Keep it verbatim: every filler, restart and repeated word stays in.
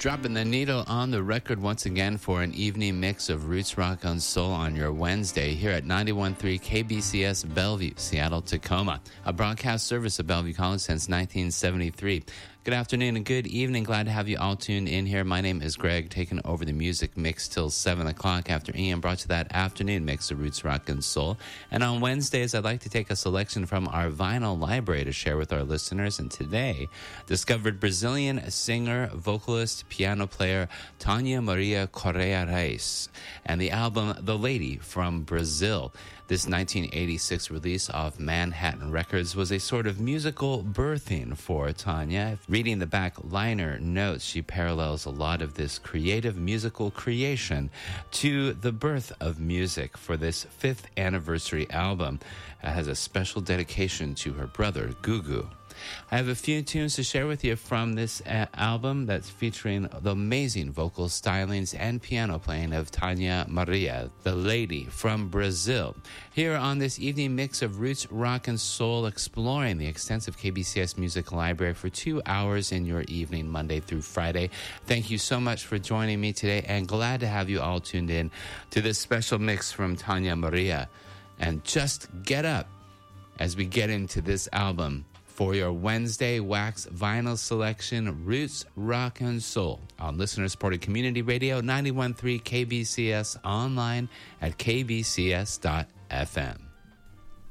Dropping the needle on the record once again for an evening mix of roots, rock, and soul on your Wednesday here at ninety-one point three K B C S Bellevue, Seattle, Tacoma, a broadcast service of Bellevue College since nineteen seventy-three. Good afternoon and good evening. Glad to have you all tuned in here. My name is Greg, taking over the music mix till seven o'clock after Ian brought you that afternoon mix of roots, rock, and soul. And on Wednesdays, I'd like to take a selection from our vinyl library to share with our listeners. And today, discovered Brazilian singer, vocalist, piano player Tania Maria Correia Reis and the album The Lady from Brazil. This nineteen eighty-six release of Manhattan Records was a sort of musical birthing for Tania. Reading the back liner notes, she parallels a lot of this creative musical creation to the birth of music for this fifth anniversary album. It has a special dedication to her brother, Gugu. I have a few tunes to share with you from this uh, album that's featuring the amazing vocal stylings and piano playing of Tania Maria, the lady from Brazil. Here on this evening mix of roots, rock, and soul, exploring the extensive K B C S Music Library for two hours in your evening, Monday through Friday. Thank you so much for joining me today, and glad to have you all tuned in to this special mix from Tania Maria. And just get up as we get into this album for your Wednesday Wax Vinyl Selection, Roots, Rock, and Soul on listener-supported community radio, ninety-one point three K B C S, online at k b c s dot f m.